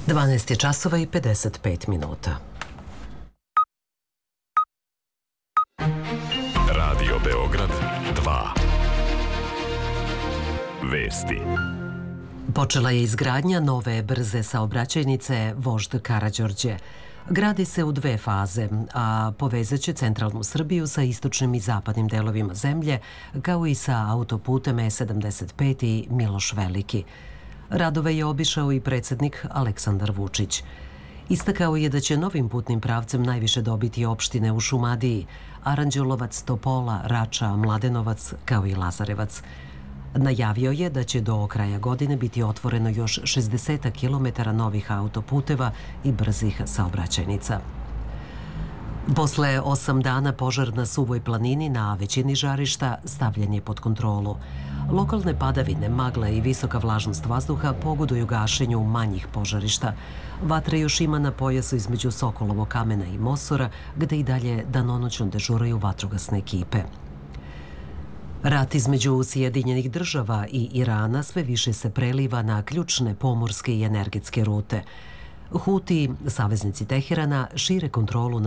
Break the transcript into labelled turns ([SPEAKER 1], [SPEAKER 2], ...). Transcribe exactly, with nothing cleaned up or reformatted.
[SPEAKER 1] dvanaest je časova i pedeset pet minuta.
[SPEAKER 2] Radio Beograd dva. Vesti.
[SPEAKER 1] Počela je izgradnja nove brze saobraćajnice Vožd Karađorđe. Gradi se u dve faze, a povezat će centralnu Srbiju sa istočnim i zapadnim delovima zemlje, kao i sa autoputem E sedamdeset pet i Miloš Veliki. Radove je obišao i predsjednik Aleksandar Vučić. Istakao je da će novim putnim pravcem najviše dobiti opštine u Šumadiji, Aranđelovac, Topola, Rača, Mladenovac, kao i Lazarevac. Najavio je da će do kraja godine biti otvoreno još šezdeset kilometara novih autoputeva i brzih saobraćajnica. Posle osam dana požar na Suvoj planini na većini žarišta stavljen je pod kontrolu. Lokalne padavine, magla i visoka vlažnost vazduha pogoduju gašenju manjih požarišta. Vatra još ima na pojasu između Sokolovog kamena i Mosora, gde i dalje danonoćno dežuraju vatrogasne ekipe. Rat između Sjedinjenih država i Irana sve više se preliva na ključne pomorske i energetske rute. Huti, saveznici Teherana, šire kontrolu na